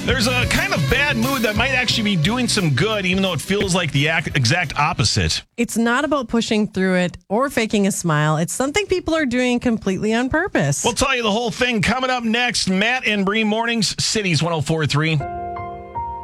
There's a kind of bad mood that might actually be doing some good, even though it feels like the exact opposite. It's not about pushing through it or faking a smile. It's something people are doing completely on purpose. We'll tell you the whole thing coming up next. Matt and Bree Mornings, Cities 104.3.